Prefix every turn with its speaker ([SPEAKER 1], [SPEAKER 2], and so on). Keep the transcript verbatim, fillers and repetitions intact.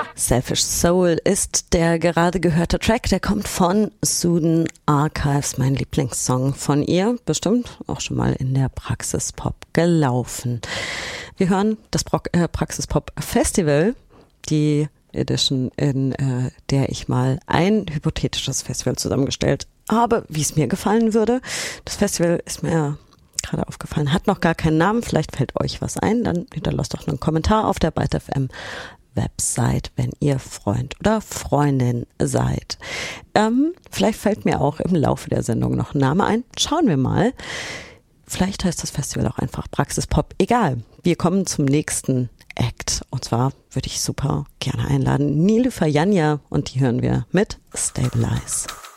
[SPEAKER 1] Selfish Soul ist der gerade gehörte Track, der kommt von Suden Archives, mein Lieblingssong von ihr, bestimmt auch schon mal in der Praxis Pop gelaufen. Wir hören das Pro- äh, Praxis Pop Festival, die Edition, in äh, der ich mal ein hypothetisches Festival zusammengestellt habe, wie es mir gefallen würde. Das Festival ist mir gerade aufgefallen, hat noch gar keinen Namen, vielleicht fällt euch was ein, dann hinterlasst doch einen Kommentar auf der Byte F M Website, wenn ihr Freund oder Freundin seid. Ähm, vielleicht fällt mir auch im Laufe der Sendung noch ein Name ein. Schauen wir mal. Vielleicht heißt das Festival auch einfach Praxis Pop. Egal. Wir kommen zum nächsten Act. Und zwar würde ich super gerne einladen Nilüfer Yanya und die hören wir mit Stabilize.